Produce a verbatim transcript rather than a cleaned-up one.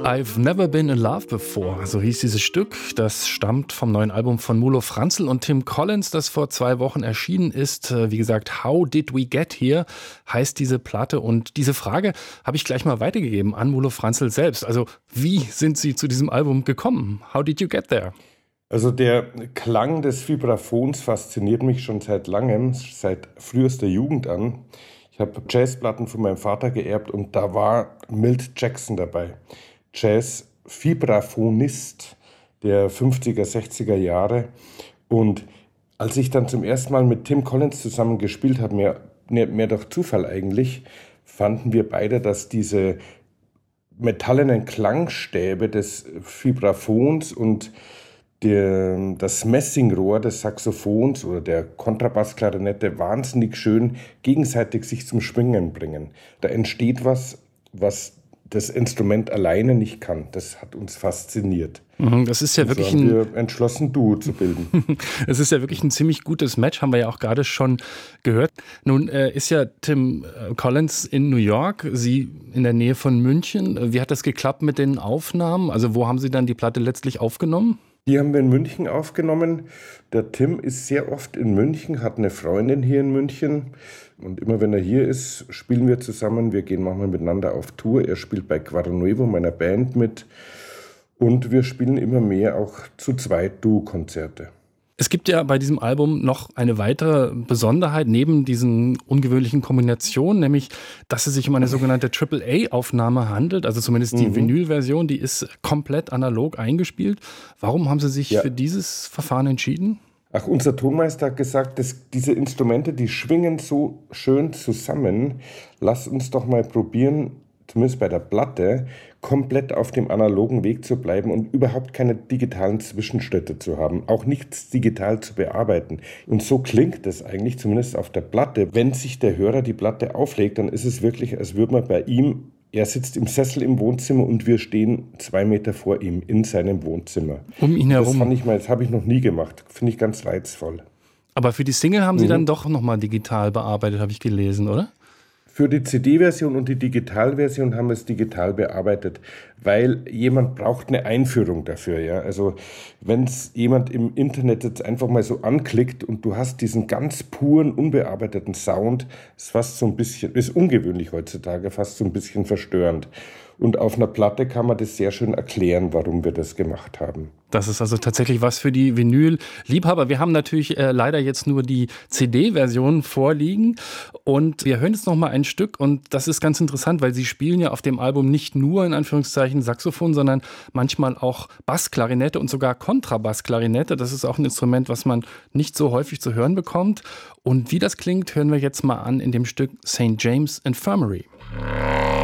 I've Never Been in Love Before, so hieß dieses Stück. Das stammt vom neuen Album von Mulo Franzel und Tim Collins, das vor zwei Wochen erschienen ist. Wie gesagt, How Did We Get Here heißt diese Platte. Und diese Frage habe ich gleich mal weitergegeben an Mulo Franzel selbst. Also, wie sind Sie zu diesem Album gekommen? How did you get there? Also der Klang des Vibraphons fasziniert mich schon seit langem, seit frühester Jugend an. Ich habe Jazzplatten von meinem Vater geerbt und da war Milt Jackson dabei. Jazz-Vibraphonist der fünfziger, sechziger Jahre. Und als ich dann zum ersten Mal mit Tim Collins zusammen gespielt habe, mehr, mehr, mehr durch Zufall eigentlich, fanden wir beide, dass diese metallenen Klangstäbe des Vibraphons und der, das Messingrohr des Saxophons oder der Kontrabassklarinette wahnsinnig schön gegenseitig sich zum Schwingen bringen. Da entsteht was, was das Instrument alleine nicht kann. Das hat uns fasziniert. Das ist ja wirklich so haben ein wir entschlossen, Duo zu bilden. Es ist ja wirklich ein ziemlich gutes Match, haben wir ja auch gerade schon gehört. Nun äh, ist ja Tim Collins in New York, Sie in der Nähe von München. Wie hat das geklappt mit den Aufnahmen? Also wo haben Sie dann die Platte letztlich aufgenommen? Die haben wir in München aufgenommen. Der Tim ist sehr oft in München, hat eine Freundin hier in München. Und immer wenn er hier ist, spielen wir zusammen. Wir gehen manchmal miteinander auf Tour. Er spielt bei Quarto Nuevo, meiner Band, mit. Und wir spielen immer mehr auch zu zweit Duo-Konzerte. Es gibt ja bei diesem Album noch eine weitere Besonderheit neben diesen ungewöhnlichen Kombinationen, nämlich, dass es sich um eine sogenannte Triple A-Aufnahme handelt, also zumindest die mhm. Vinyl-Version, die ist komplett analog eingespielt. Warum haben Sie sich ja. für dieses Verfahren entschieden? Ach, unser Tonmeister hat gesagt, dass diese Instrumente, die schwingen so schön zusammen. Lass uns doch mal probieren, zumindest bei der Platte, komplett auf dem analogen Weg zu bleiben und überhaupt keine digitalen Zwischenschritte zu haben, auch nichts digital zu bearbeiten. Und so klingt es eigentlich, zumindest auf der Platte. Wenn sich der Hörer die Platte auflegt, dann ist es wirklich, als würde man bei ihm, er sitzt im Sessel im Wohnzimmer und wir stehen zwei Meter vor ihm in seinem Wohnzimmer. Um ihn herum. Das fand ich mal, das habe ich noch nie gemacht. Finde ich ganz reizvoll. Aber für die Single haben Sie mhm. dann doch nochmal digital bearbeitet, habe ich gelesen, oder? Für die C D-Version und die Digitalversion haben wir es digital bearbeitet, weil jemand braucht eine Einführung dafür. Ja? Also wenn es jemand im Internet jetzt einfach mal so anklickt und du hast diesen ganz puren, unbearbeiteten Sound, ist fast so ein bisschen, ist ungewöhnlich heutzutage, fast so ein bisschen verstörend. Und auf einer Platte kann man das sehr schön erklären, warum wir das gemacht haben. Das ist also tatsächlich was für die Vinyl-Liebhaber. Wir haben natürlich äh, leider jetzt nur die C D-Version vorliegen und wir hören jetzt noch mal ein Stück und das ist ganz interessant, weil Sie spielen ja auf dem Album nicht nur in Anführungszeichen Saxophon, sondern manchmal auch Bassklarinette und sogar Kontrabassklarinette. Das ist auch ein Instrument, was man nicht so häufig zu hören bekommt. Und wie das klingt, hören wir jetzt mal an in dem Stück Saint James Infirmary.